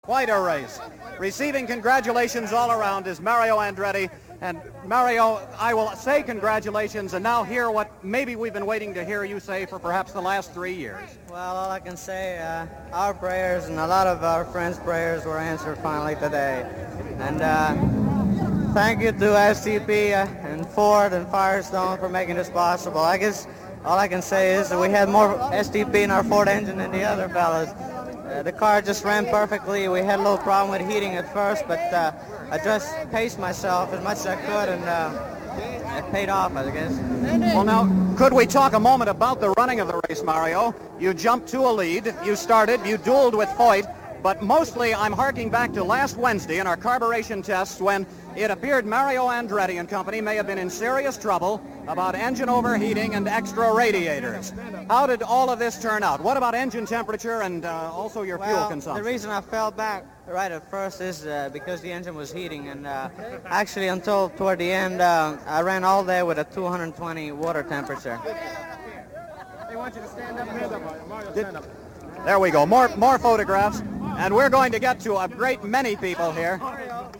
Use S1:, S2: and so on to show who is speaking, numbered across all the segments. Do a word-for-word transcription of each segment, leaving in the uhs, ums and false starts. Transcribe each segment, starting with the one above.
S1: Quite a race. Receiving congratulations all around is Mario Andretti. And Mario, I will say congratulations and now hear what maybe we've been waiting to hear you say for perhaps the last three years.
S2: Well, all I can say, uh, our prayers and a lot of our friends' prayers were answered finally today. And uh, thank you to S T P uh, and Ford and Firestone for making this possible. I guess all I can say is that we had more S T P in our Ford engine than the other fellas. Uh, the car just ran perfectly. We had a little problem with heating at first, but uh, I just paced myself as much as I could, and uh, it paid off, I guess.
S1: Well, now, could we talk a moment about the running of the race, Mario? You jumped to a lead, you started, you dueled with Foyt, but mostly I'm harking back to last Wednesday in our carburation tests when it appeared Mario Andretti and company may have been in serious trouble about engine overheating and extra radiators. How did all of this turn out? What about engine temperature and uh, also your
S2: well,
S1: fuel consumption?
S2: The reason I fell back right at first is uh, because the engine was heating, and uh, actually until toward the end uh, I ran all day with a two hundred twenty water temperature.
S3: They want you to stand up. Stand up, Mario, stand up.
S1: There we go, more, more photographs, and we're going to get to a great many people here.
S3: Mario.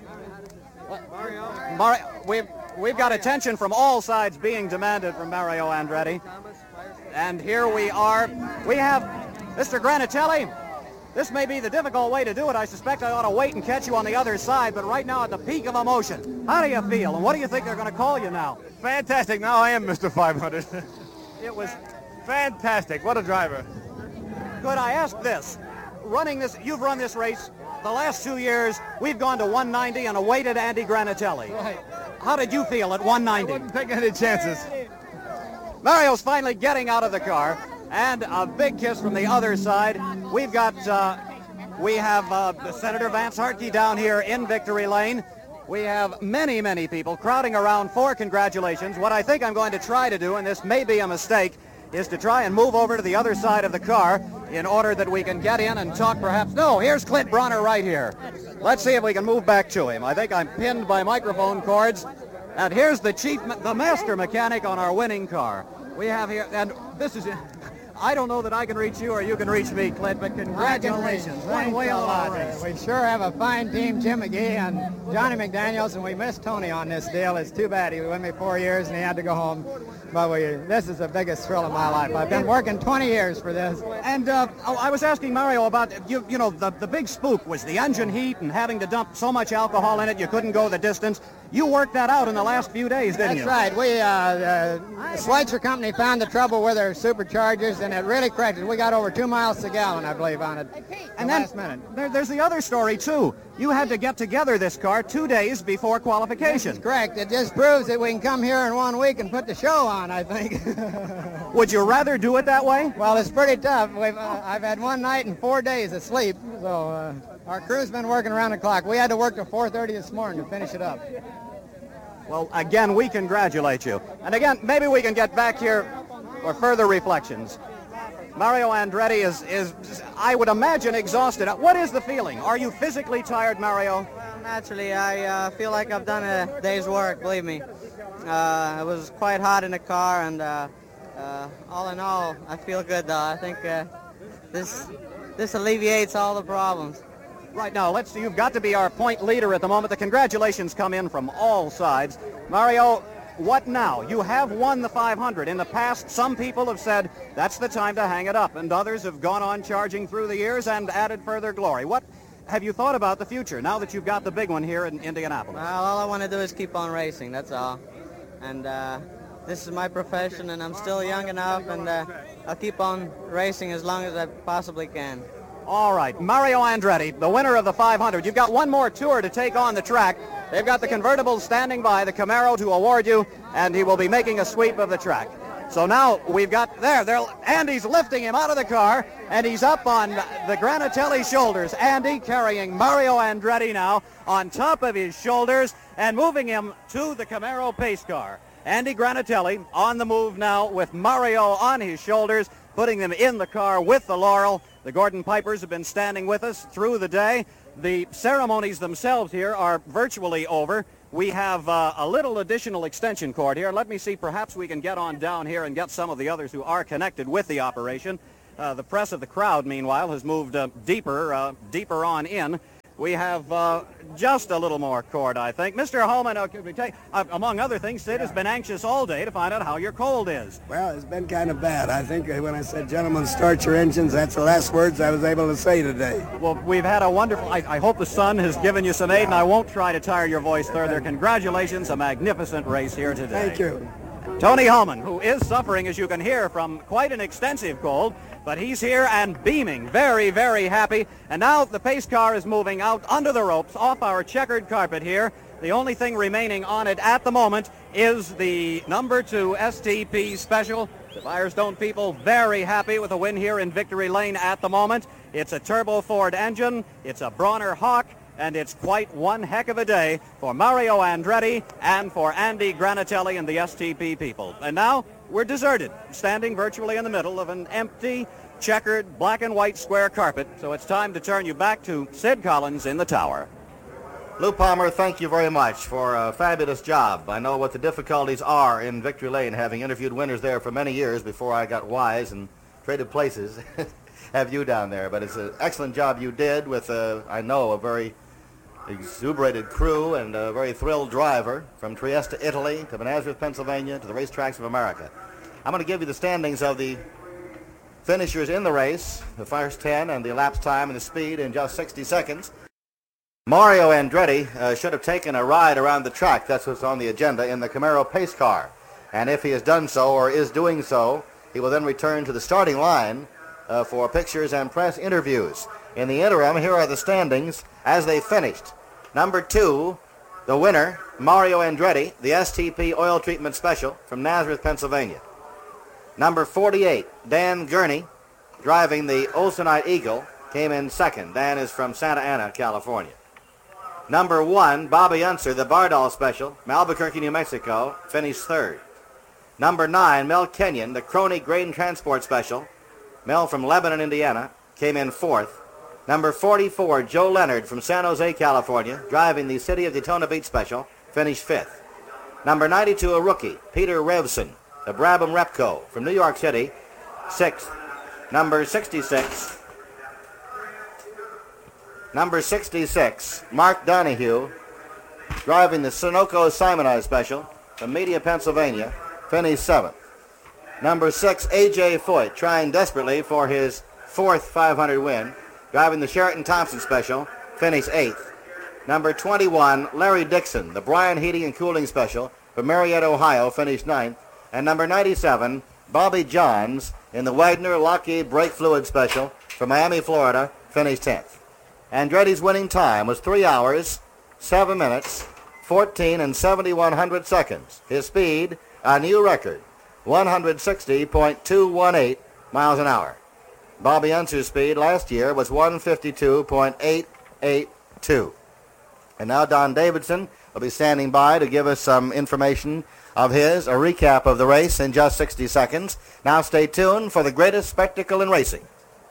S3: Mario.
S1: Mario, we've, we've got attention from all sides being demanded from Mario Andretti. And here we are. We have Mister Granatelli. This may be the difficult way to do it. I suspect I ought to wait and catch you on the other side, but right now at the peak of emotion, how do you feel, and what do you think they're going to call you now?
S3: Fantastic. Now I am Mister five hundred.
S1: It was
S3: Fantastic. What a driver.
S1: good. I ask this. Running this, you've run this race the last two years. We've gone to one ninety and awaited Andy Granatelli.
S3: Right.
S1: How did you feel at one ninety?
S3: I wouldn't take any chances.
S1: Mario's finally getting out of the car, and a big kiss from the other side. We've got, uh, we have uh, Senator Vance Hartke down here in Victory Lane. We have many, many people crowding around for congratulations. What I think I'm going to try to do, and this may be a mistake, is to try and move over to the other side of the car in order that we can get in and talk perhaps. No, here's Clint Bronner right here. Let's see if we can move back to him. I think I'm pinned by microphone cords. And here's the chief, the master mechanic on our winning car. We have here, and this is, I don't know that I can reach you or you can reach me, Clint, but congratulations. What a whale of a race.
S4: We sure have a fine team, Jim McGee and Johnny McDaniels, and we missed Tony on this deal. It's too bad. He was with me four years and he had to go home. But we, this is the biggest thrill of my life. I've been working twenty years for this.
S1: And uh, oh, I was asking Mario about, you, you know, the, the big spook was the engine heat and having to dump so much alcohol in it you couldn't go the distance. You worked that out in the last few days, didn't
S4: That's
S1: you?
S4: right. We, uh, the Schweitzer company found the trouble with our superchargers, and it really corrected. We got over two miles to gallon, I believe, on it.
S1: And
S4: the
S1: then
S4: last minute.
S1: There, there's the other story, too. You had to get together this car two days before qualification.
S4: That's correct. It just proves that we can come here in one week and put the show on, I think.
S1: Would you rather do it that way?
S4: Well, it's pretty tough. We've, uh, I've had one night and four days of sleep, so uh, our crew's been working around the clock. We had to work till four thirty this morning to finish it up.
S1: Well, again, we congratulate you. And again, maybe we can get back here for further reflections. Mario Andretti is, is, I would imagine, exhausted. What is the feeling? Are you physically tired, Mario?
S2: Well, naturally, I uh, feel like I've done a day's work, believe me. Uh, it was quite hot in the car, and uh, uh, all in all, I feel good, though. I think uh, this, this alleviates all the problems.
S1: Right now, let's see. You've got to be our point leader at the moment. The congratulations come in from all sides. Mario, what now? You have won the five hundred. In the past, some people have said that's the time to hang it up, and others have gone on charging through the years and added further glory. What have you thought about the future now that you've got the big one here in Indianapolis?
S2: Well, all I want to do is keep on racing, that's all. And uh, this is my profession, and I'm still young enough, and uh, I'll keep on racing as long as I possibly can.
S1: All right, Mario Andretti, the winner of the five hundred. You've got one more tour to take on the track. They've got the convertibles standing by, the Camaro to award you, and he will be making a sweep of the track. So now we've got, there, there, Andy's lifting him out of the car, and he's up on the Granatelli shoulders. Andy carrying Mario Andretti now on top of his shoulders and moving him to the Camaro pace car. Andy Granatelli on the move now with Mario on his shoulders, putting them in the car with the Laurel. The Gordon Pipers have been standing with us through the day. The ceremonies themselves here are virtually over. We have uh, a little additional extension cord here. Let me see, perhaps we can get on down here and get some of the others who are connected with the operation. Uh, the press of the crowd, meanwhile, has moved uh, deeper, uh, deeper on in. we have uh, just a little more cord, I think. Mister Holman, uh, could we take, uh, among other things, Sid has been anxious all day to find out how your cold is.
S5: Well, it's been kind of bad. I think when I said, gentlemen, start your engines, that's the last words I was able to say today.
S1: Well, we've had a wonderful, I, I hope the sun has given you some aid, and I won't try to tire your voice further. Congratulations, a magnificent race here today.
S5: Thank you.
S1: Tony Holman, who is suffering, as you can hear, from quite an extensive cold, but he's here and beaming, very, very happy. And now the pace car is moving out under the ropes off our checkered carpet here. The only thing remaining on it at the moment is the number two S T P Special. The Firestone people very happy with a win here in Victory Lane at the moment. It's a turbo Ford engine, it's a Bronner Hawk, and it's quite one heck of a day for Mario Andretti and for Andy Granatelli and the S T P people. And now we're deserted, standing virtually in the middle of an empty, checkered, black and white square carpet. So it's time to turn you back to Sid Collins in the tower.
S6: Lou Palmer, thank you very much for a fabulous job. I know what the difficulties are in Victory Lane, having interviewed winners there for many years before I got wise and traded places. Have you down there. But it's an excellent job you did with, uh, I know, a very exuberated crew and a very thrilled driver from Trieste, Italy, to Nazareth, Pennsylvania, to the racetracks of America. I'm going to give you the standings of the finishers in the race, the first ten, and the elapsed time and the speed in just sixty seconds. Mario Andretti uh, should have taken a ride around the track. That's what's on the agenda in the Camaro pace car. And if he has done so or is doing so, he will then return to the starting line uh, for pictures and press interviews. In the interim, here are the standings as they finished. Number two, the winner, Mario Andretti, the S T P Oil Treatment Special from Nazareth, Pennsylvania. Number forty-eight, Dan Gurney, driving the Olsonite Eagle, came in second. Dan is from Santa Ana, California. Number one, Bobby Unser, the Bardol Special, from Albuquerque, New Mexico, finished third. Number nine, Mel Kenyon, the Crony Grain Transport Special, Mel from Lebanon, Indiana, came in fourth. Number forty-four, Joe Leonard from San Jose, California, driving the City of Daytona Beach Special, finished fifth. Number ninety-two, a rookie, Peter Revson, the Brabham Repco from New York City, sixth. Number sixty-six, number sixty-six, Mark Donahue, driving the Sunoco Simonite Special from Media, Pennsylvania, finished seventh. Number six, A J Foyt, trying desperately for his fourth five hundred win, driving the Sheraton Thompson Special, finished eighth. Number twenty-one, Larry Dixon, the Bryan Heating and Cooling Special from Marietta, Ohio, finished ninth. And number ninety-seven, Bobby Johns, in the Wagner Lockheed Brake Fluid Special from Miami, Florida, finished tenth. Andretti's winning time was three hours, seven minutes, fourteen and seventy-one hundred seconds. His speed, a new record, one hundred sixty point two one eight miles an hour. Bobby Unser's speed last year was one fifty-two point eight eight two. And now Don Davidson will be standing by to give us some information of his, a recap of the race in just sixty seconds. Now stay tuned for the greatest spectacle in racing.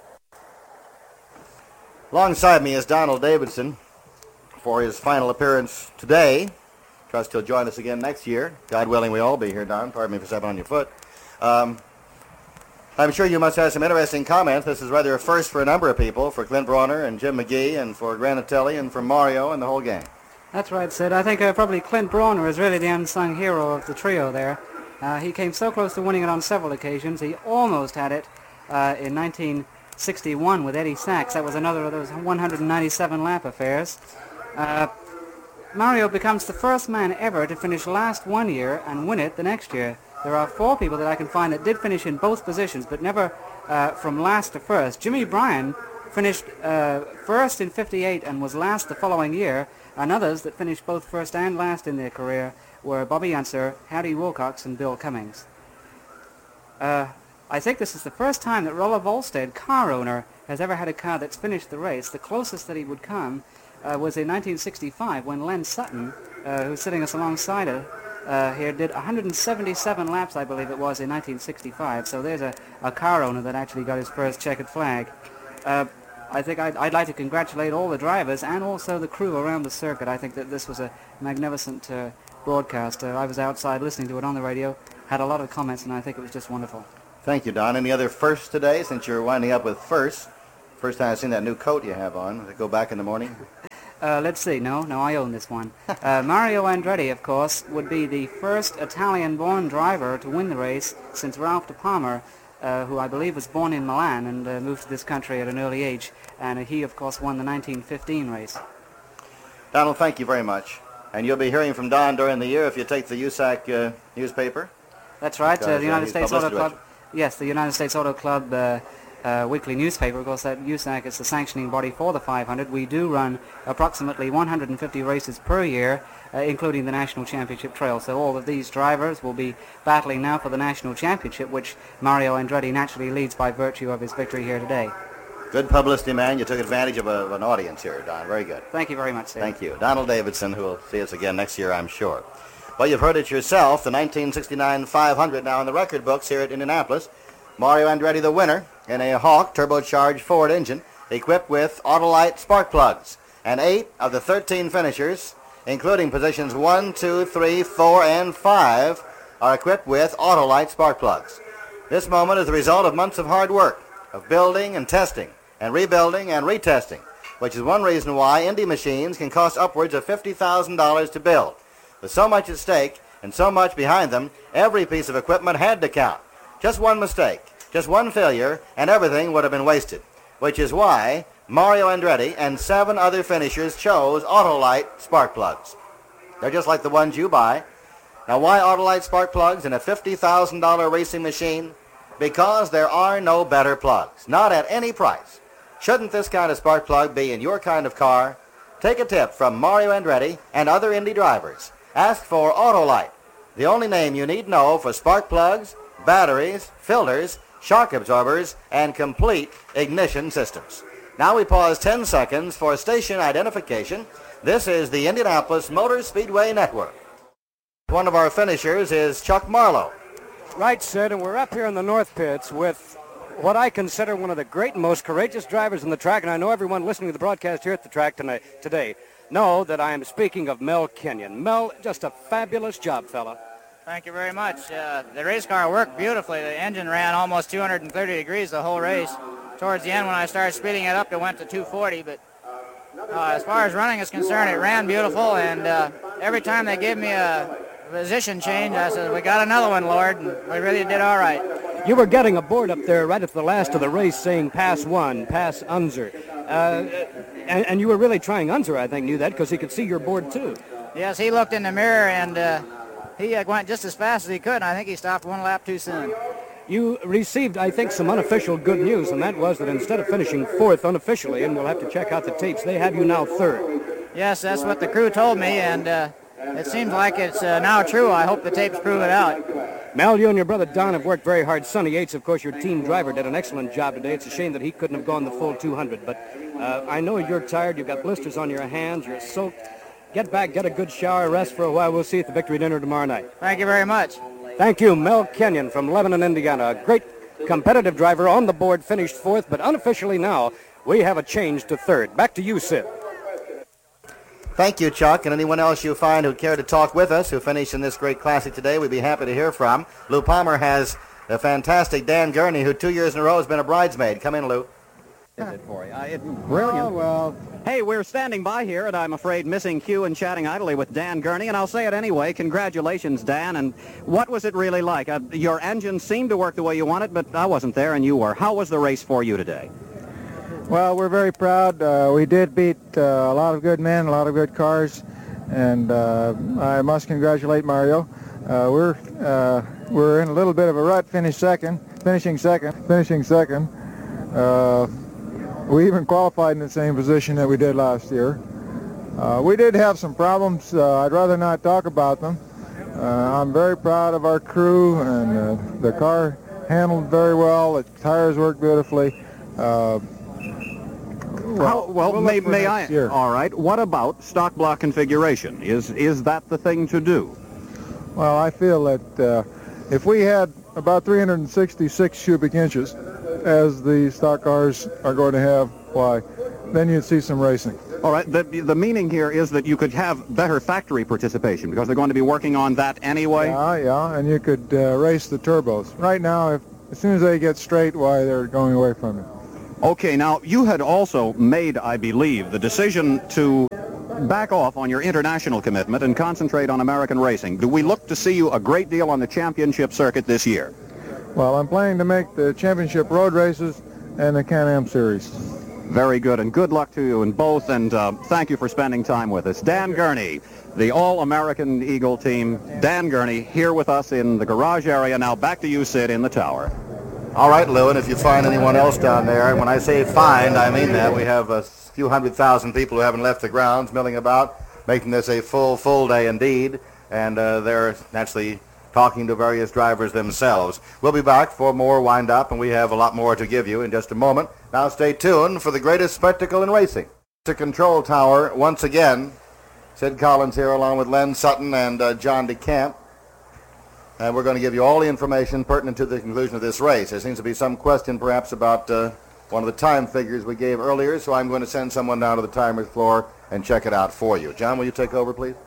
S6: Alongside me is Donald Davidson for his final appearance today. Trust he'll join us again next year. God willing, we all be here, Don. Pardon me for stepping on your foot. Um, I'm sure you must have some interesting comments. This is rather a first for a number of people, for Clint Bronner and Jim McGee and for Granatelli and for Mario and the whole gang.
S7: That's right, Sid. I think uh, probably Clint Bronner is really the unsung hero of the trio there. Uh, he came so close to winning it on several occasions. He almost had it uh, in nineteen sixty-one with Eddie Sachs. That was another of those one hundred ninety-seven lap affairs. Uh, Mario becomes the first man ever to finish last one year and win it the next year. There are four people that I can find that did finish in both positions, but never uh, from last to first. Jimmy Bryan finished uh, first in fifty-eight and was last the following year, and others that finished both first and last in their career were Bobby Unser, Harry Wilcox, and Bill Cummings. Uh, I think this is the first time that Rolla Volstead, car owner, has ever had a car that's finished the race. The closest that he would come uh, was in nineteen sixty-five when Len Sutton, uh, who's sitting us alongside her uh, here, did one hundred seventy-seven laps, I believe it was, in nineteen sixty-five. So there's a, a car owner that actually got his first checkered flag. Uh, I think I'd, I'd like to congratulate all the drivers and also the crew around the circuit. I think that this was a magnificent uh, broadcast. Uh, I was outside listening to it on the radio, had a lot of comments, and I think it was just wonderful.
S6: Thank you, Don. Any other firsts today, since you're winding up with first? First time I've seen that new coat you have on. Does it go back in the morning?
S7: Uh, let's see. No, no, I own this one. Uh, Mario Andretti, of course, would be the first Italian-born driver to win the race since Ralph de Palma, uh, who I believe was born in Milan and uh, moved to this country at an early age. And uh, he, of course, won the nineteen fifteen race.
S6: Donald, thank you very much. And you'll be hearing from Don during the year if you take the U S A C uh, newspaper.
S7: That's right. Uh, the United
S6: uh,
S7: States Auto
S6: publicity
S7: Club. Yes, the United States Auto Club uh, uh, weekly newspaper. Of course, that U S A C is the sanctioning body for the five hundred. We do run approximately one hundred fifty races per year, uh, including the National Championship Trail. So all of these drivers will be battling now for the National Championship, which Mario Andretti naturally leads by virtue of his victory here today.
S6: Good publicity, man. You took advantage of, a, of an audience here, Don. Very good.
S7: Thank you very much, sir.
S6: Thank you. Donald Davidson, who will see us again next year, I'm sure. Well, you've heard it yourself, the nineteen sixty-nine five hundred now in the record books here at Indianapolis. Mario Andretti the winner in a Hawk turbocharged Ford engine equipped with Autolite spark plugs. And eight of the thirteen finishers, including positions one, two, three, four, and five, are equipped with Autolite spark plugs. This moment is the result of months of hard work, of building and testing, and rebuilding and retesting, which is one reason why Indy machines can cost upwards of fifty thousand dollars to build. With so much at stake and so much behind them, every piece of equipment had to count. Just one mistake, just one failure, and everything would have been wasted, which is why Mario Andretti and seven other finishers chose Autolite spark plugs. They're just like the ones you buy. Now, why Autolite spark plugs in a fifty thousand dollar racing machine? Because there are no better plugs, not at any price. Shouldn't this kind of spark plug be in your kind of car? Take a tip from Mario Andretti and other Indy drivers. Ask for Autolite, the only name you need know for spark plugs, batteries, filters, shock absorbers, and complete ignition systems. Now we pause ten seconds for station identification. This is the Indianapolis Motor Speedway Network. One of our finishers is Chuck Marlowe.
S8: Right, Sid, and we're up here in the North Pits with what I consider one of the great and most courageous drivers on the track, and I know everyone listening to the broadcast here at the track tonight, today know that I am speaking of Mel Kenyon. Mel, just a fabulous job, fella.
S9: Thank you very much. Uh, the race car worked beautifully. The engine ran almost two hundred thirty degrees the whole race. Towards the end, when I started speeding it up, it went to two forty, but uh, as far as running is concerned, it ran beautiful, and uh, every time they gave me a position change, I said, we got another one, Lord, and we really did all right.
S8: You were getting a board up there right at the last of the race saying pass one, pass Unser. Uh, and, and you were really trying. Unser, I think, knew that because he could see your board too.
S9: Yes, he looked in the mirror, and uh, he uh, went just as fast as he could, and I think he stopped one lap too soon.
S8: You received, I think, some unofficial good news, and that was that instead of finishing fourth unofficially, and we'll have to check out the tapes, they have you now third.
S9: Yes, that's what the crew told me, and uh, it seems like it's uh, now true. I hope the tapes prove it out.
S8: Mel, you and your brother Don have worked very hard. Sonny Yates, of course, your team driver, did an excellent job today. It's a shame that he couldn't have gone the full two hundred, but uh, I know you're tired. You've got blisters on your hands. You're soaked. Get back, get a good shower, rest for a while. We'll see you at the victory dinner tomorrow night.
S9: Thank you very much.
S8: Thank you, Mel Kenyon from Lebanon, Indiana. A great competitive driver on the board, finished fourth, but unofficially now we have a change to third. Back to you, Sid.
S6: Thank you, Chuck, and anyone else you find who care to talk with us who finished in this great classic today, we'd be happy to hear from. Lou Palmer has the fantastic Dan Gurney, who two years in a row has been a bridesmaid. Come in, Lou.
S1: Is it for you? Uh, it, brilliant.
S4: Oh, well.
S1: Hey, we're standing by here, and I'm afraid missing cue and chatting idly with Dan Gurney, and I'll say it anyway. Congratulations, Dan. And what was it really like? Uh, your engine seemed to work the way you wanted, but I wasn't there, and you were. How was the race for you today?
S10: Well, we're very proud. Uh, we did beat uh, a lot of good men, a lot of good cars, and uh, I must congratulate Mario. Uh, we're uh, we're in a little bit of a rut. Finish second, finishing second, finishing second. Uh, we even qualified in the same position that we did last year. Uh, we did have some problems. Uh, I'd rather not talk about them. Uh, I'm very proud of our crew, and uh, the car handled very well. The tires worked beautifully. Uh,
S1: Well, How, well,
S10: we'll
S1: may, may I?
S10: Year.
S1: All right. What about stock block configuration? Is is that the thing to do?
S10: Well, I feel that uh, if we had about three hundred sixty-six cubic inches, as the stock cars are going to have, why, then you'd see some racing.
S1: All right. The, the meaning here is that you could have better factory participation because they're going to be working on that anyway?
S10: Yeah, yeah, and you could uh, race the turbos. Right now, if as soon as they get straight, why, they're going away from it.
S1: Okay, now, you had also made, I believe, the decision to back off on your international commitment and concentrate on American racing? Do we look to see you a great deal on the championship circuit this year?
S10: Well, I'm planning to make the championship road races and the Can-Am Series.
S1: Very good, and good luck to you in both, and uh, thank you for spending time with us. Dan Gurney, the All-American Eagle team. Dan Gurney here with us in the garage area. Now back to you, Sid, in the tower.
S6: All right, Lou, and if you find anyone else down there, and when I say find, I mean that. We have a few hundred thousand people who haven't left the grounds milling about, making this a full, full day indeed, and uh, they're naturally talking to various drivers themselves. We'll be back for more wind-up, and we have a lot more to give you in just a moment. Now stay tuned for the greatest spectacle in racing. To Control Tower once again. Sid Collins here along with Len Sutton and uh, John DeCamp. And we're going to give you all the information pertinent to the conclusion of this race. There seems to be some question perhaps about uh, one of the time figures we gave earlier, so I'm going to send someone down to the timer's floor and check it out for you. John, will you take over, please?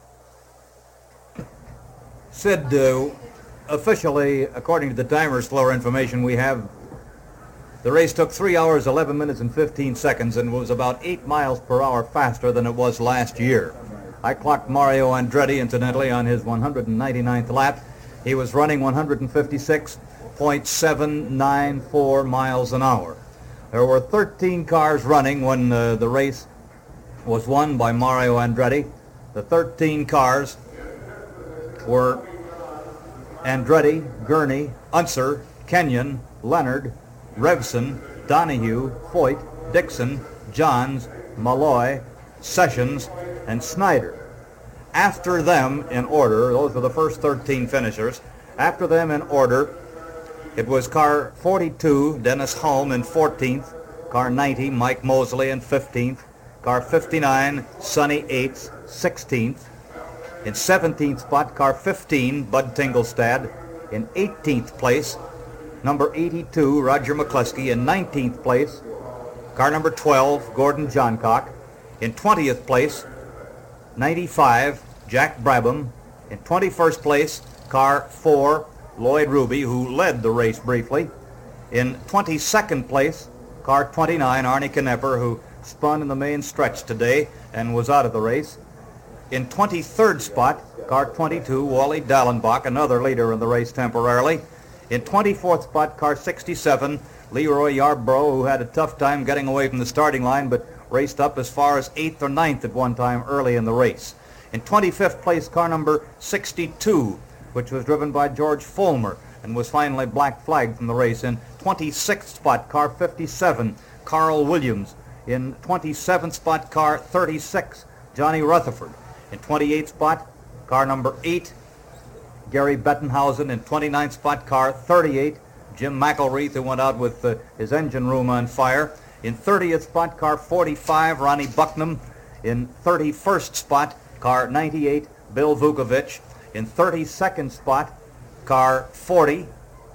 S11: Sid, uh, officially, according to the timer's floor information we have, the race took three hours, eleven minutes, and fifteen seconds and was about eight miles per hour faster than it was last year. I clocked Mario Andretti, incidentally, on his one hundred ninety-ninth lap. He was running one hundred fifty-six point seven nine four miles an hour. There were thirteen cars running when uh, the race was won by Mario Andretti. The thirteen cars were Andretti, Gurney, Unser, Kenyon, Leonard, Revson, Donahue, Foyt, Dixon, Johns, Malloy, Sessions, and Snyder. After them in order, those were the first thirteen finishers, after them in order, it was car forty-two, Dennis Hulme in fourteenth, car ninety, Mike Mosley in fifteenth, car fifty-nine, Sonny Eights, sixteenth, in seventeenth spot, car fifteen, Bud Tingelstad. In eighteenth place, number eighty-two, Roger McCluskey. In nineteenth place, car number twelve, Gordon Johncock. In twentieth place, ninety-five, Jack Brabham. In twenty-first place, car four, Lloyd Ruby, who led the race briefly. In twenty-second place, car twenty-nine, Arnie Knepper, who spun in the main stretch today and was out of the race. In twenty-third spot, car twenty-two, Wally Dallenbach, another leader in the race temporarily. In twenty-fourth spot, car sixty-seven, Leroy Yarborough, who had a tough time getting away from the starting line, but raced up as far as eighth or ninth at one time early in the race. In twenty-fifth place, car number sixty-two, which was driven by George Fulmer and was finally black flagged from the race. In twenty-sixth spot, car fifty-seven, Carl Williams. In twenty-seventh spot, car thirty-six, Johnny Rutherford. In twenty-eighth spot, car number eight, Gary Bettenhausen. In twenty-ninth spot, car thirty-eight, Jim McElreath, who went out with uh, his engine room on fire. In thirtieth spot, car forty-five, Ronnie Bucknam. In thirty-first spot, car ninety-eight, Bill Vukovich. In thirty-second spot, car forty,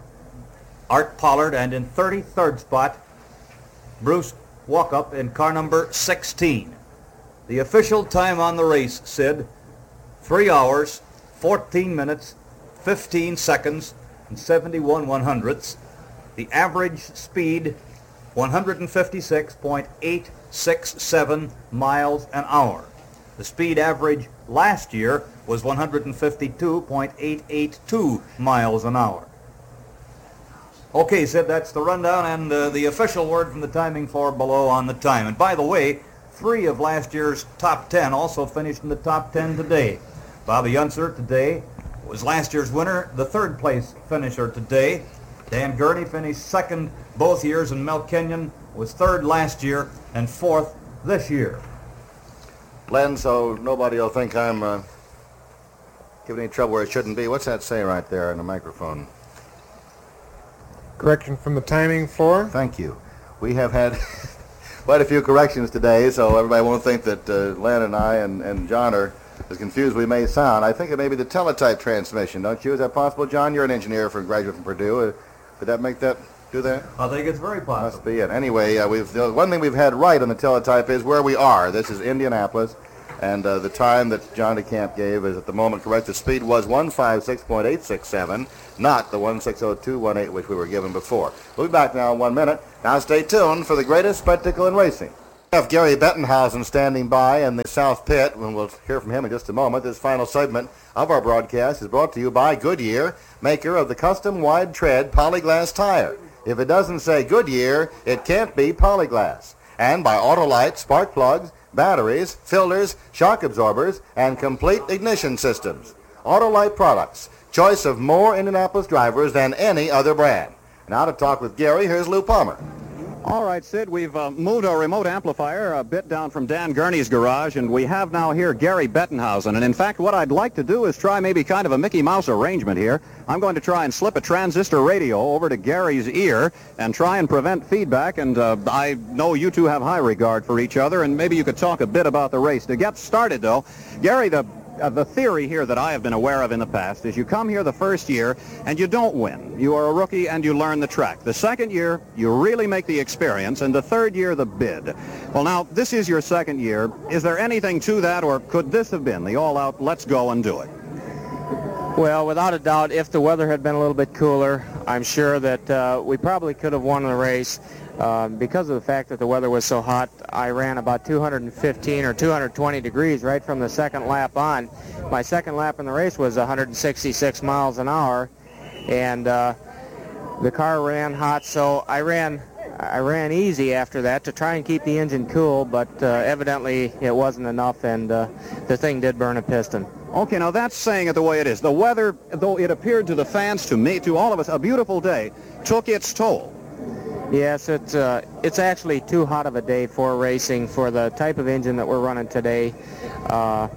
S11: Art Pollard. And in thirty-third spot, Bruce Walkup in car number sixteen. The official time on the race, Sid, three hours, fourteen minutes, fifteen seconds, and seventy-one one hundredths. The average speed, one hundred fifty-six point eight six seven miles an hour. The speed average last year was one hundred fifty-two point eight eight two miles an hour. Okay, Sid, that's the rundown and uh, the official word from the timing floor below on the time. And by the way, three of last year's top ten also finished in the top ten today. Bobby Unser today was last year's winner, the third place finisher today. Dan Gurney finished second both years, and Mel Kenyon was third last year and fourth this year.
S6: Len, so nobody will think I'm uh, giving any trouble where it shouldn't be. What's that say right there on the microphone?
S10: Correction from the timing floor.
S6: Thank you. We have had quite a few corrections today, so everybody won't think that uh, Len and I and, and John are as confused as we may sound. I think it may be the teletype transmission, don't you? Is that possible, John? You're an engineer for a graduate from Purdue. Uh, could that make that do that?
S11: I think it's very possible.
S6: Must be it. Anyway, uh, we've the one thing we've had right on the teletype is where we are. This is Indianapolis, and uh, the time that John DeCamp gave is at the moment correct. The speed was one fifty-six point eight six seven, not the one sixty two point one eight which we were given before. We'll be back now in one minute. Now stay tuned for the greatest spectacle in racing. We have Gary Bettenhausen standing by in the South Pit, and we'll hear from him in just a moment. This final segment of our broadcast is brought to you by Goodyear, maker of the custom wide tread Polyglass tire. If it doesn't say Goodyear, it can't be Polyglass. And by Autolite spark plugs, batteries, filters, shock absorbers, and complete ignition systems. Autolite products, choice of more Indianapolis drivers than any other brand. Now to talk with Gary, here's Lou Palmer.
S1: All right, Sid, we've uh, moved our remote amplifier a bit down from Dan Gurney's garage, and we have now here Gary Bettenhausen. And in fact, what I'd like to do is try maybe kind of a Mickey Mouse arrangement here. I'm going to try and slip a transistor radio over to Gary's ear and try and prevent feedback. And uh, I know you two have high regard for each other, and maybe you could talk a bit about the race. To get started, though, Gary, the Uh, the theory here that I have been aware of in the past is you come here the first year and you don't win. You are a rookie and you learn the track. The second year, you really make the experience, and the third year, the bid. Well, now, this is your second year. Is there anything to that, or could this have been the all-out, let's go and do it?
S12: Well, without a doubt, if the weather had been a little bit cooler, I'm sure that uh, we probably could have won the race. Uh, because of the fact that the weather was so hot, I ran about two hundred fifteen or two hundred twenty degrees right from the second lap on. My second lap in the race was one hundred sixty-six miles an hour, and uh, the car ran hot, so I ran I ran easy after that to try and keep the engine cool, but uh, evidently it wasn't enough, and uh, the thing did burn a piston.
S1: Okay, now that's saying it the way it is. The weather, though it appeared to the fans, to me, to all of us, a beautiful day, took its toll.
S12: Yes, it's uh, it's actually too hot of a day for racing for the type of engine that we're running today. Uh,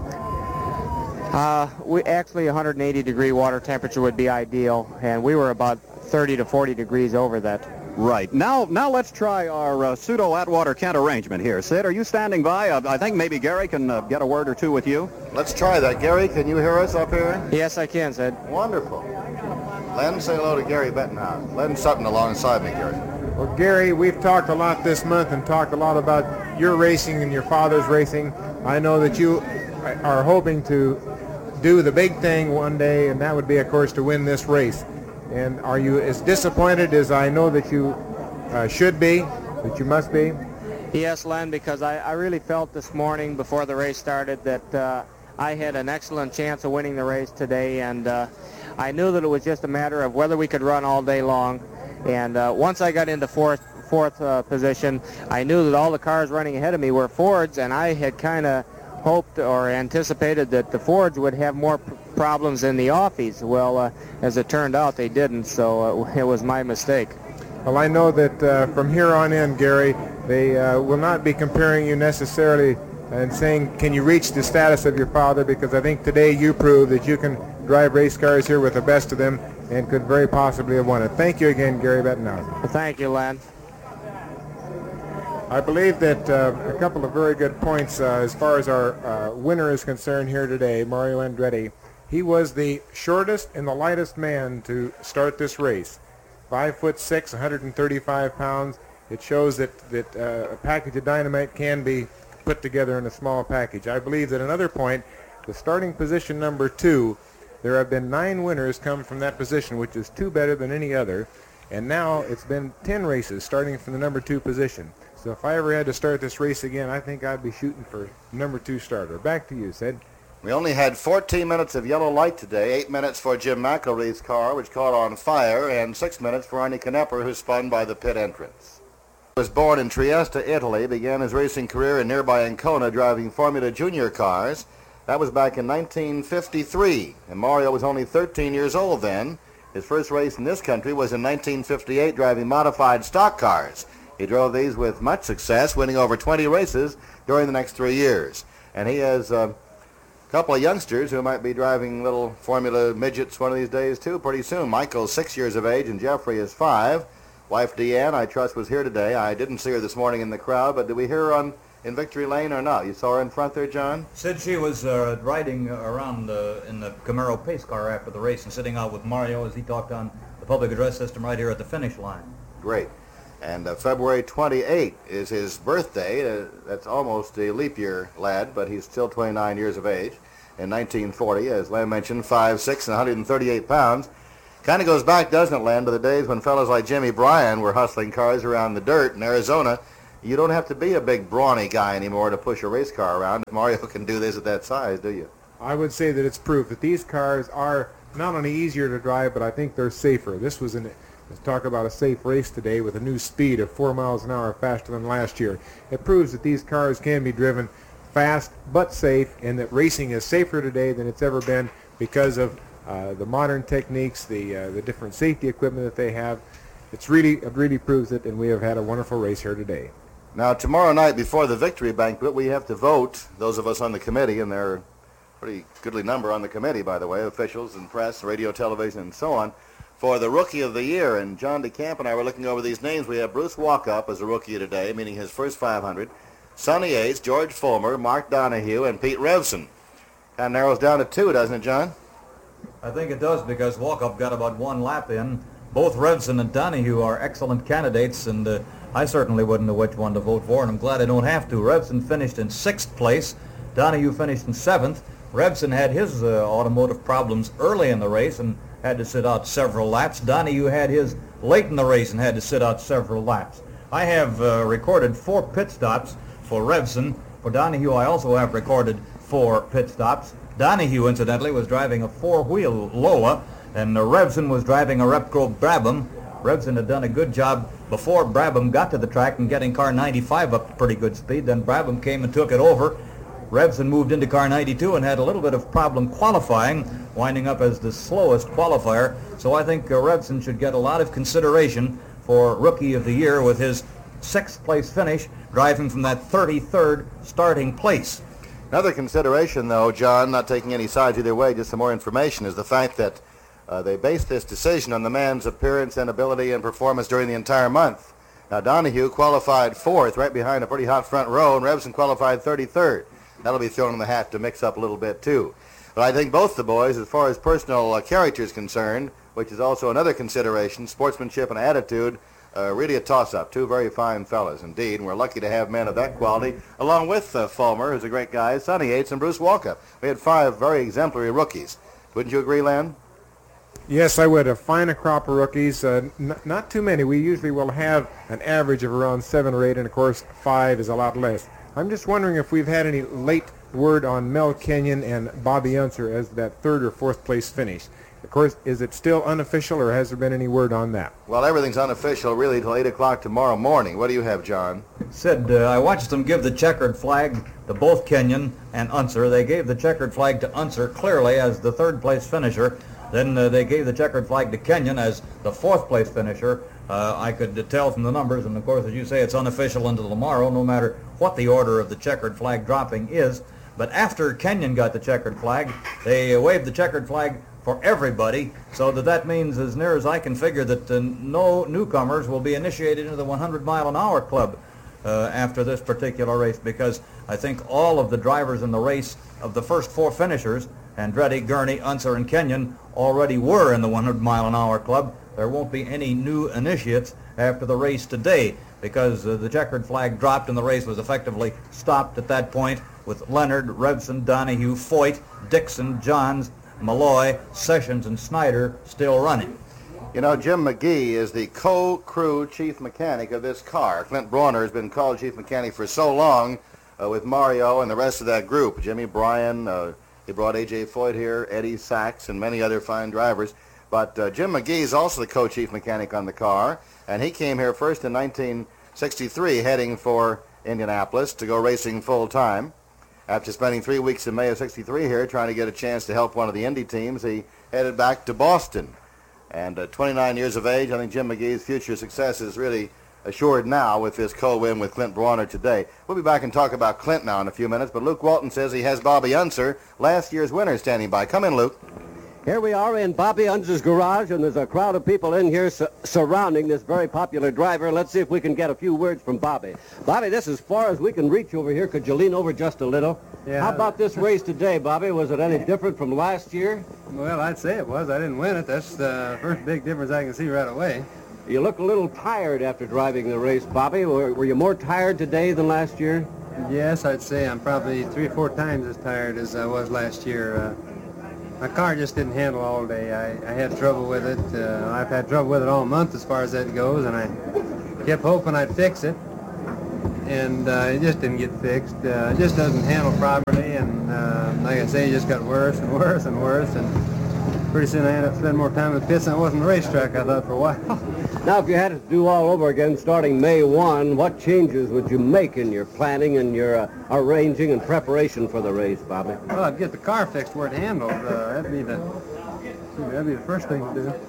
S12: uh, we actually one hundred eighty degree water temperature would be ideal, and we were about thirty to forty degrees over that.
S1: Right. Now, now let's try our uh, pseudo Atwater Kent arrangement here. Sid, are you standing by? Uh, I think maybe Gary can uh, get a word or two with you.
S6: Let's try that. Gary, can you hear us up here?
S12: Yes, I can, Sid.
S6: Wonderful. Len, say hello to Gary Bettenhausen. Len Sutton alongside me, Gary.
S3: Well, Gary, we've talked a lot this month and talked a lot about your racing and your father's racing. I know that you are hoping to do the big thing one day, and that would be, of course, to win this race. And are you as disappointed as I know that you uh, should be, that you must be?
S12: Yes, Len, because I, I really felt this morning before the race started that uh, I had an excellent chance of winning the race today, and uh, I knew that it was just a matter of whether we could run all day long. And uh, once I got into fourth, fourth uh, position, I knew that all the cars running ahead of me were Fords, and I had kind of hoped or anticipated that the Fords would have more pr problems than the Offies. Well, uh, as it turned out, they didn't, so uh, it was my mistake.
S3: Well, I know that uh, from here on in, Gary, they uh, will not be comparing you necessarily and saying, can you reach the status of your father, because I think today you proved that you can drive race cars here with the best of them and could very possibly have won it. Thank you again, Gary Bettenhausen.
S12: Well, thank you, Len.
S3: I believe that uh, a couple of very good points uh, as far as our uh, winner is concerned here today, Mario Andretti. He was the shortest and the lightest man to start this race. Five foot six, one hundred thirty-five pounds. It shows that, that uh, a package of dynamite can be put together in a small package. I believe that another point, the starting position number two, there have been nine winners come from that position, which is two better than any other. And now it's been ten races starting from the number two position. So if I ever had to start this race again, I think I'd be shooting for number two starter. Back to you, Sid.
S6: We only had fourteen minutes of yellow light today, eight minutes for Jim McElreath's car, which caught on fire, and six minutes for Arnie Knepper, who spun by the pit entrance. He was born in Trieste, Italy, began his racing career in nearby Ancona driving Formula Junior cars. That was back in nineteen fifty-three, and Mario was only thirteen years old then. His first race in this country was in nineteen fifty-eight driving modified stock cars. He drove these with much success, winning over twenty races during the next three years. And he has uh, a couple of youngsters who might be driving little Formula midgets one of these days too pretty soon. Michael's six years of age and Jeffrey is five. Wife Deanne, I trust, was here today. I didn't see her this morning in the crowd, but did we hear her on in Victory Lane or not? You saw her in front there, John?
S11: Said she was uh, riding around uh, in the Camaro pace car after the race and sitting out with Mario as he talked on the public address system right here at the finish line.
S6: Great. And uh, February twenty-eighth is his birthday. Uh, that's almost a leap year lad, but he's still twenty-nine years of age. In nineteen forty, as Len mentioned, five six and one hundred thirty-eight pounds. Kind of goes back, doesn't it, Len, to the days when fellows like Jimmy Bryan were hustling cars around the dirt in Arizona. you don't have to be a big brawny guy anymore to push a race car around. Mario can do this at that size, do you?
S3: I would say that it's proof that these cars are not only easier to drive, but I think they're safer. This was an, let's talk about a safe race today with a new speed of four miles an hour faster than last year. It proves that these cars can be driven fast but safe, and that racing is safer today than it's ever been because of uh, the modern techniques, the uh, the different safety equipment that they have. It's really, it really proves it, and we have had a wonderful race here today.
S6: Now, tomorrow night before the victory banquet, we have to vote, those of us on the committee, and there are a pretty goodly number on the committee, by the way, officials and press, radio, television, and so on, for the Rookie of the Year. And John DeCamp and I were looking over these names. We have Bruce Walkup as a Rookie today, meaning his first five hundred. Sonny Yates, George Fulmer, Mark Donahue, and Pete Revson. Kind of narrows down to two, doesn't it, John?
S11: I think it does, because Walkup got about one lap in. Both Revson and Donahue are excellent candidates, and uh, I certainly wouldn't know which one to vote for, and I'm glad I don't have to. Revson finished in sixth place. Donahue finished in seventh. Revson had his uh, automotive problems early in the race and had to sit out several laps. Donahue had his late in the race and had to sit out several laps. I have uh, recorded four pit stops for Revson. For Donahue, I also have recorded four pit stops. Donahue, incidentally, was driving a four-wheel Loa, and uh, Revson was driving a Repco Brabham. Revson had done a good job before Brabham got to the track and getting car ninety-five up to pretty good speed. Then Brabham came and took it over. Revson moved into car ninety-two and had a little bit of problem qualifying, winding up as the slowest qualifier. So I think uh, Revson should get a lot of consideration for Rookie of the Year with his sixth place finish, driving from that thirty-third starting place.
S6: Another consideration, though, John, not taking any sides either way, just some more information, is the fact that uh, they based this decision on the man's appearance and ability and performance during the entire month. Now, Donahue qualified fourth, right behind a pretty hot front row, and Revson qualified thirty-third. That'll be thrown in the hat to mix up a little bit, too. But I think both the boys, as far as personal uh, character is concerned, which is also another consideration, sportsmanship and attitude, Uh, really a toss-up. Two very fine fellas indeed, and we're lucky to have men of that quality, along with uh, Fulmer, who's a great guy, Sonny Yates, and Bruce Walkup. We had five very exemplary rookies. Wouldn't you agree, Len?
S3: Yes, I would. A fine crop of rookies. Uh, n- not too many. We usually will have an average of around seven or eight, and of course five is a lot less. I'm just wondering if we've had any late word on Mel Kenyon and Bobby Unser as that third or fourth place finish. Of course, is it still unofficial, or has there been any word on that?
S6: Well, everything's unofficial really till eight o'clock tomorrow morning. What do you have, John?
S11: Sid, uh, I watched them give the checkered flag to both Kenyon and Unser. They gave the checkered flag to Unser clearly as the third place finisher. Then uh, they gave the checkered flag to Kenyon as the fourth place finisher. Uh, I could uh, tell from the numbers, and of course, as you say, it's unofficial until tomorrow, no matter what the order of the checkered flag dropping is. But after Kenyon got the checkered flag, they uh, waved the checkered flag for everybody, so that that means, as near as I can figure, that uh, no newcomers will be initiated into the one hundred mile an hour club uh, after this particular race, because I think all of the drivers in the race of the first four finishers, Andretti, Gurney, Unser, and Kenyon, already were in the one hundred mile an hour club. There won't be any new initiates after the race today, because uh, the checkered flag dropped and the race was effectively stopped at that point, with Leonard, Revson, Donahue, Foyt, Dixon, Johns, Malloy, Sessions, and Snyder still running.
S6: You know, Jim McGee is the co-crew chief mechanic of this car. Clint Brawner has been called chief mechanic for so long uh, with Mario and the rest of that group. Jimmy Bryan, uh, he brought A J Foyt here, Eddie Sachs, and many other fine drivers. But uh, Jim McGee is also the co-chief mechanic on the car, and he came here first in nineteen sixty-three, heading for Indianapolis to go racing full-time. After spending three weeks in May of sixty-three here trying to get a chance to help one of the Indy teams, he headed back to Boston. And at twenty-nine years of age, I think Jim McGee's future success is really assured now with this co-win with Clint Brawner today. We'll be back and talk about Clint now in a few minutes, but Luke Walton says he has Bobby Unser, last year's winner, standing by. Come in, Luke.
S13: Here we are in Bobby Unser's garage, and there's a crowd of people in here su- surrounding this very popular driver. Let's see if we can get a few words from Bobby. Bobby, this is as far as we can reach over here. Could you lean over just a little?
S14: Yeah.
S13: How about this race today, Bobby? Was it any different from last year?
S14: Well, I'd say it was. I didn't win it. That's the first big difference I can see right away.
S13: You look a little tired after driving the race, Bobby. Were, were you more tired today than last year?
S14: Yes, I'd say I'm probably three or four times as tired as I was last year. Uh, my car just didn't handle all day. I, I had trouble with it. Uh, I've had trouble with it all month as far as that goes, and I kept hoping I'd fix it. and uh, it just didn't get fixed. Uh, it just doesn't handle properly, and uh, like I say, it just got worse and worse and worse, and pretty soon I ended up spending more time in the pits than I was in the racetrack, I thought, for a while.
S13: Now, if you had to do all over again starting May first, what changes would you make in your planning and your uh, arranging and preparation for the race, Bobby?
S14: Well, I'd get the car fixed where it handled. Uh, that'd be the that'd be the first thing to do.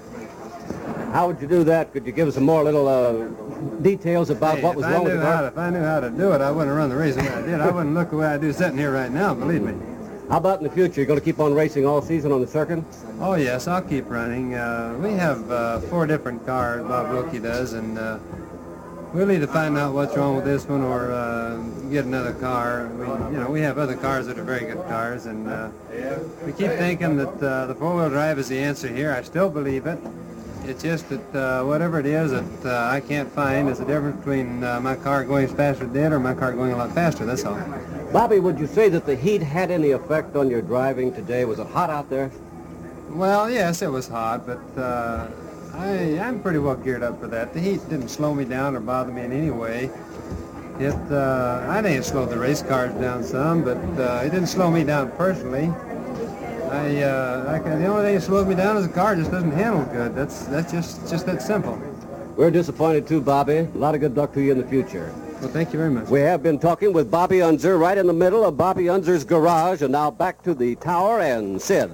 S13: How would you do that? Could you give us some more little uh, details about
S14: Hey,
S13: what was
S14: if I
S13: wrong with
S14: knew
S13: the
S14: how
S13: car?
S14: to- If I knew how to do it, I wouldn't run the race the way I did. I wouldn't look the way I do sitting here right now, believe me.
S13: How about in the future? You're going to keep on racing all season on the circuit?
S14: Oh, yes, I'll keep running. Uh, we have uh, four different cars, Bob Wilkie does, and uh, we'll either find out what's wrong with this one or uh, get another car. We, you know, we have other cars that are very good cars, and uh, we keep thinking that uh, the four-wheel drive is the answer here. I still believe it. It's just that uh, whatever it is that uh, I can't find is the difference between uh, my car going as fast as it did or my car going a lot faster, that's all.
S13: Bobby, would you say that the heat had any effect on your driving today? Was it hot out there?
S14: Well, yes, it was hot, but uh, I, I'm pretty well geared up for that. The heat didn't slow me down or bother me in any way. It, uh, I think it slowed the race cars down some, but uh, it didn't slow me down personally. I, uh, I can, the only thing that slowed me down is the car just doesn't handle good. That's that's just just that simple.
S13: We're disappointed too, Bobby. A lot of good luck to you in the future.
S14: Well, thank you very much.
S13: We have been talking with Bobby Unser right in the middle of Bobby Unser's garage, and now back to the tower and Sid.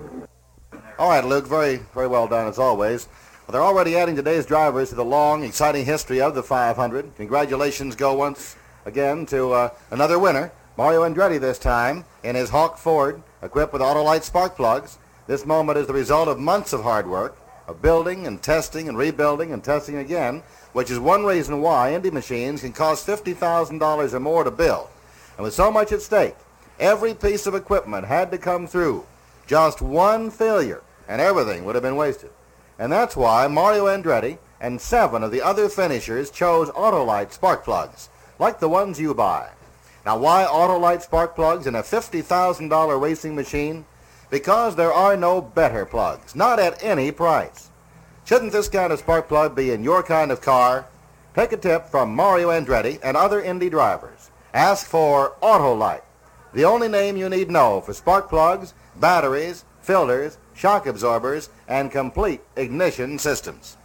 S6: All right, Luke, very, very well done as always. Well, they're already adding today's drivers to the long, exciting history of the five hundred. Congratulations go once again to uh, another winner, Mario Andretti this time, in his Hawk Ford, equipped with Autolite spark plugs. This moment is the result of months of hard work, of building and testing and rebuilding and testing again, which is one reason why Indy machines can cost fifty thousand dollars or more to build. And with so much at stake, every piece of equipment had to come through. Just one failure, and everything would have been wasted. And that's why Mario Andretti and seven of the other finishers chose Autolite spark plugs, like the ones you buy. Now, why Autolite spark plugs in a fifty thousand dollar racing machine? Because there are no better plugs, not at any price. Shouldn't this kind of spark plug be in your kind of car? Take a tip from Mario Andretti and other Indy drivers. Ask for Autolite, the only name you need know for spark plugs, batteries, filters, shock absorbers, and complete ignition systems.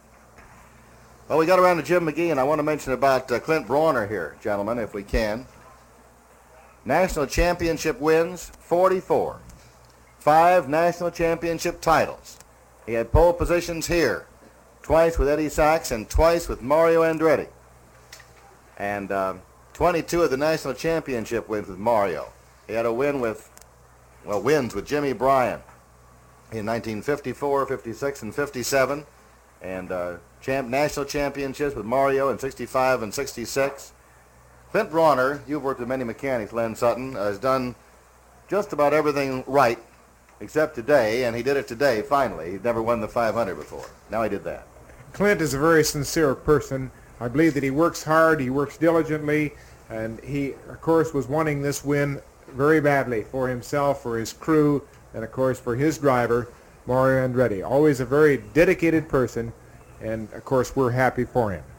S6: Well, we got around to Jim McGee, and I want to mention about uh, Clint Brawner here, gentlemen, if we can. National championship wins, forty-four. Five national championship titles. He had pole positions here, twice with Eddie Sachs and twice with Mario Andretti. And uh, twenty-two of the national championship wins with Mario. He had a win with, well, wins with Jimmy Bryan in nineteen fifty-four, fifty-six, and fifty-seven. And uh, champ, national championships with Mario in sixty-five and sixty-six. Clint Brawner, you've worked with many mechanics, Len Sutton, uh, has done just about everything right except today, and he did it today, finally. He'd never won the five hundred before. Now he did that.
S3: Clint is a very sincere person. I believe that he works hard, he works diligently, and he, of course, was wanting this win very badly for himself, for his crew, and, of course, for his driver, Mario Andretti. Always a very dedicated person, and, of course, we're happy for him.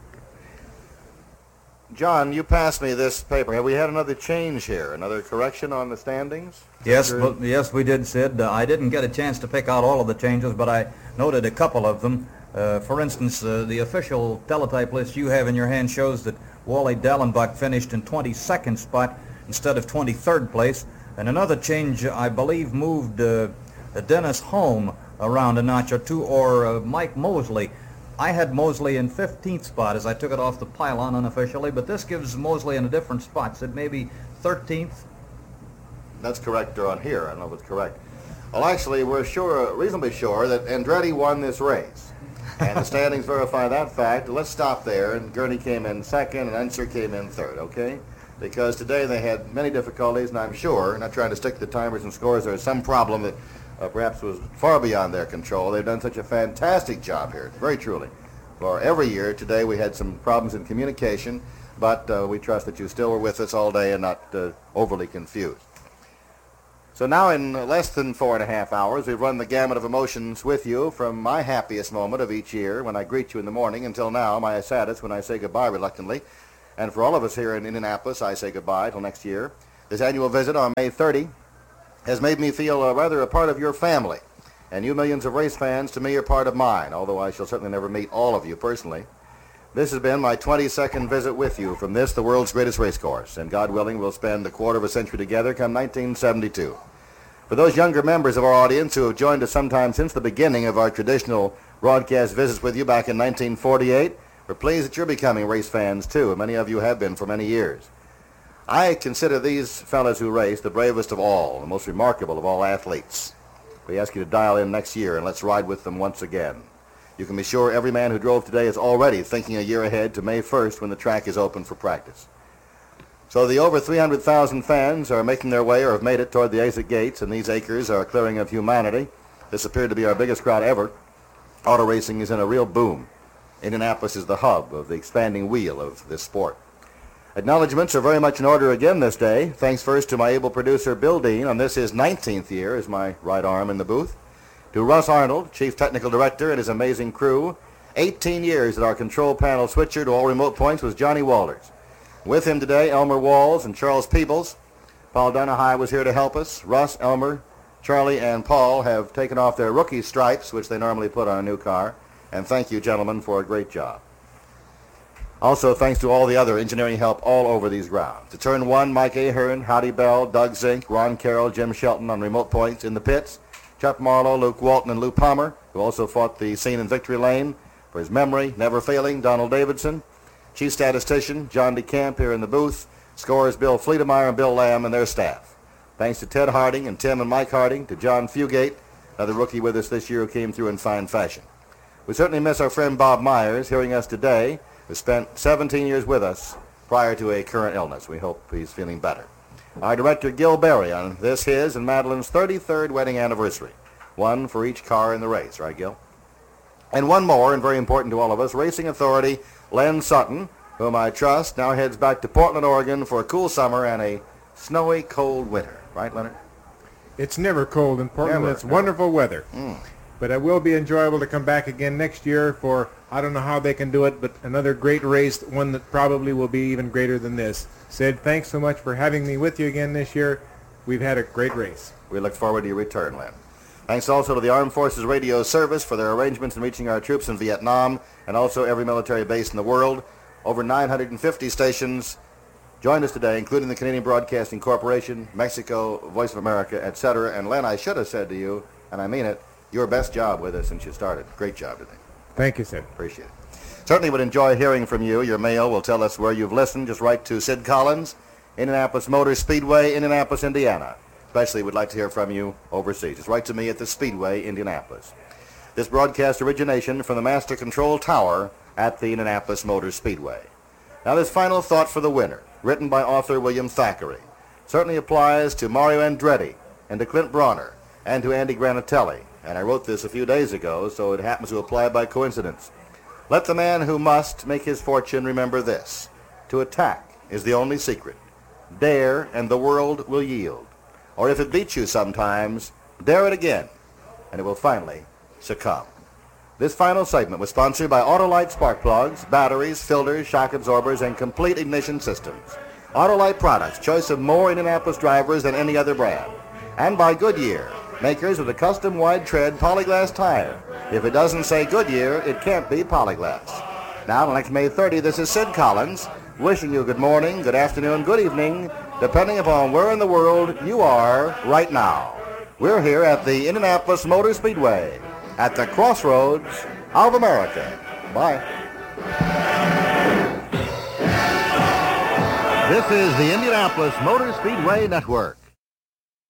S6: John, you passed me this paper. Have we had another change here, another correction on the standings?
S11: Yes, well, yes, we did, Sid. Uh, I didn't get a chance to pick out all of the changes, but I noted a couple of them. Uh, for instance, uh, the official teletype list you have in your hand shows that Wally Dallenbach finished in twenty-second spot instead of twenty-third place. And another change, I believe, moved uh, Dennis Holm around a notch or two, or uh, Mike Mosley. I had Mosley in fifteenth spot as I took it off the pylon unofficially, but this gives Mosley in a different spot. So it may be thirteenth.
S6: That's correct on here. I don't know if it's correct. Well, actually, we're sure, reasonably sure that Andretti won this race. And the standings verify that fact. Let's stop there. And Gurney came in second, and Unser came in third, okay? Because today they had many difficulties, and I'm sure, not trying to stick to the timers and scores, there was some problem that uh, perhaps was far beyond their control. They've done such a fantastic job here, very truly. For every year, today we had some problems in communication, but uh, we trust that you still were with us all day and not uh, overly confused. So now in less than four and a half hours, we've run the gamut of emotions with you from my happiest moment of each year when I greet you in the morning until now, my saddest when I say goodbye reluctantly. And for all of us here in Indianapolis, I say goodbye till next year. This annual visit on May thirtieth has made me feel uh, rather a part of your family. And you millions of race fans, to me, are part of mine, although I shall certainly never meet all of you personally. This has been my twenty-second visit with you from this, the world's greatest race course, and God willing, we'll spend a quarter of a century together come nineteen seventy-two. For those younger members of our audience who have joined us sometime since the beginning of our traditional broadcast visits with you back in nineteen forty-eight, we're pleased that you're becoming race fans too, and many of you have been for many years. I consider these fellas who race the bravest of all, the most remarkable of all athletes. We ask you to dial in next year and let's ride with them once again. You can be sure every man who drove today is already thinking a year ahead to May first when the track is open for practice. So the over three hundred thousand fans are making their way or have made it toward the exit gates, and these acres are a clearing of humanity. This appeared to be our biggest crowd ever. Auto racing is in a real boom. Indianapolis is the hub of the expanding wheel of this sport. Acknowledgements are very much in order again this day. Thanks first to my able producer, Bill Dean, on this his nineteenth year as my right arm in the booth. To Russ Arnold, Chief Technical Director, and his amazing crew. eighteen years at our control panel switcher to all remote points was Johnny Walters. With him today, Elmer Walls and Charles Peebles. Paul Donahue was here to help us. Russ, Elmer, Charlie, and Paul have taken off their rookie stripes, which they normally put on a new car. And thank you, gentlemen, for a great job. Also, thanks to all the other engineering help all over these grounds. To turn one, Mike Ahern, Howdy Bell, Doug Zink, Ron Carroll, Jim Shelton on remote points in the pits. Chuck Marlowe, Luke Walton, and Lou Palmer, who also fought the scene in Victory Lane. For his memory, never failing, Donald Davidson. Chief Statistician, John DeCamp here in the booth. Scorers, Bill Fleetemeyer and Bill Lamb and their staff. Thanks to Ted Harding and Tim and Mike Harding, to John Fugate, another rookie with us this year who came through in fine fashion. We certainly miss our friend Bob Myers, hearing us today, who spent seventeen years with us prior to a current illness. We hope he's feeling better. Our director, Gil Berry, on this, his, and Madeline's thirty-third wedding anniversary. One for each car in the race, right, Gil? And one more, and very important to all of us, racing authority Len Sutton, whom I trust now heads back to Portland, Oregon for a cool summer and a snowy, cold winter. Right, Leonard?
S3: It's never cold in Portland.
S6: Never,
S3: it's
S6: never.
S3: wonderful weather.
S6: Mm.
S3: But it will be enjoyable to come back again next year for, I don't know how they can do it, but another great race, one that probably will be even greater than this. Sid, thanks so much for having me with you again this year. We've had a great race.
S6: We look forward to your return, Len. Thanks also to the Armed Forces Radio Service for their arrangements in reaching our troops in Vietnam and also every military base in the world. Over nine hundred fifty stations joined us today, including the Canadian Broadcasting Corporation, Mexico, Voice of America, et cetera. And Len, I should have said to you, and I mean it, your best job with us since you started. Great job today.
S3: Thank you, Sid.
S6: Appreciate it. Certainly would enjoy hearing from you. Your mail will tell us where you've listened. Just write to Sid Collins, Indianapolis Motor Speedway, Indianapolis, Indiana. Especially would like to hear from you overseas. Just write to me at the Speedway, Indianapolis. This broadcast origination from the Master Control Tower at the Indianapolis Motor Speedway. Now this final thought for the winner, written by author William Thackeray, certainly applies to Mario Andretti and to Clint Bronner and to Andy Granatelli. And I wrote this a few days ago, so it happens to apply by coincidence. Let the man who must make his fortune remember this. To attack is the only secret. Dare, and the world will yield. Or if it beats you sometimes, dare it again, and it will finally succumb. This final segment was sponsored by Autolite spark plugs, batteries, filters, shock absorbers, and complete ignition systems. Autolite products, choice of more Indianapolis drivers than any other brand. And by Goodyear, makers of the custom wide tread Polyglass tire. If it doesn't say Goodyear, it can't be Polyglass. Now, next May thirtieth, this is Sid Collins, wishing you good morning, good afternoon, good evening, depending upon where in the world you are right now. We're here at the Indianapolis Motor Speedway, at the crossroads of America. Bye. This is the Indianapolis Motor Speedway Network.